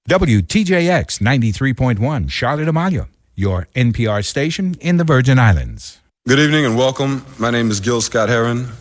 WTJX 93.1, Charlotte Amalia, your NPR station in the Virgin Islands. Good evening and welcome. My name is Gil Scott-Heron.